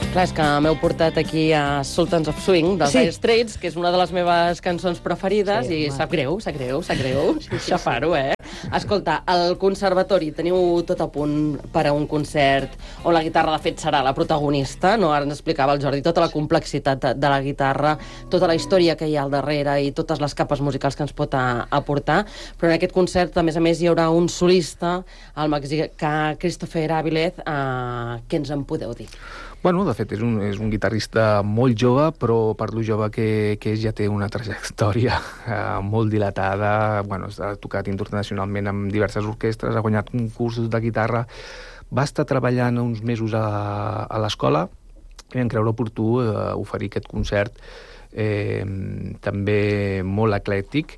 Clar, és que m'heu portat aquí a Sultans of Swing, dels Dire Straits, que és una de les meves cançons preferides, i sap greu xafar-ho, Escolta, al conservatori teniu tot a punt per a un concert on la guitarra, de fet, serà la protagonista, no? Ara ens explicava el Jordi tota la complexitat de la guitarra, tota la història que hi ha al darrere i totes les capes musicals que ens pot aportar, però en aquest concert, a més, hi haurà un solista, el mexicà Christopher Avilez. Què ens en podeu dir? Bueno, de fet, és un guitarrista molt jove, però per lo jove que és ja té una trajectòria molt dilatada. Bueno, ha tocat internacionalment amb diverses orquestres, ha guanyat concursos de guitarra. Va estar treballant uns mesos a l'escola i vam creure oportú oferir aquest concert també molt eclèctic,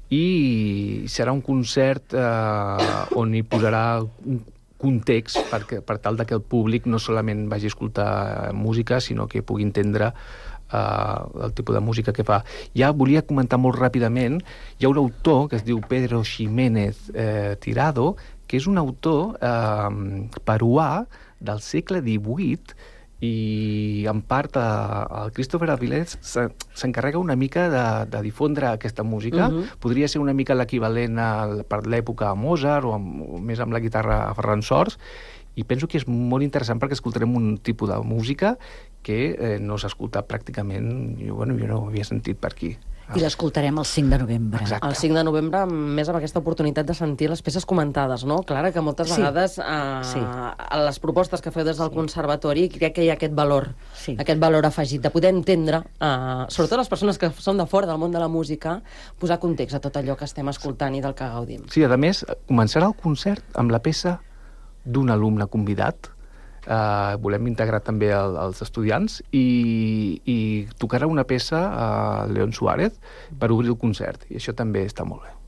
i serà un concert on hi posarà un context per tal que el públic no solament vagi a escoltar música, sinó que pugui entendre el tipus de música que fa. Ja volia comentar molt ràpidament, hi ha un autor que es diu Pedro Ximénez Tirado, que és un autor peruà del segle XVIII, i en part el Christopher Avilez s'encarrega una mica de difondre aquesta música. Podria ser una mica l'equivalent per l'època a Mozart o més amb la guitarra a Ferran Sors, i penso que és molt interessant perquè escoltarem un tipus de música que no s'ha escoltat pràcticament, jo no ho havia sentit per aquí. I l'escoltarem el 5 de novembre. Exacte. El 5 de novembre, més amb aquesta oportunitat de sentir les peces comentades, no? Clara, que moltes vegades a les propostes que feu des del conservatori crec que hi ha aquest valor afegit, de poder entendre, sobretot les persones que són de fora del món de la música, posar context a tot allò que estem escoltant i del que gaudim. Sí, a més, començarà el concert amb la peça d'un alumne convidat. Volem integrar també els estudiants, i tocarà una peça a León Suárez per obrir el concert, i això també està molt bé.